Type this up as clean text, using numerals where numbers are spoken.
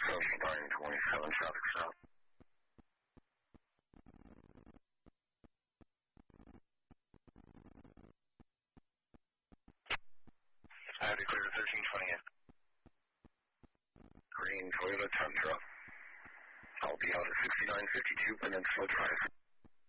7927, traffic stop. I have declared 1328. Green Toyota Tundra. I'll be out at 6952 Peninsula Drive.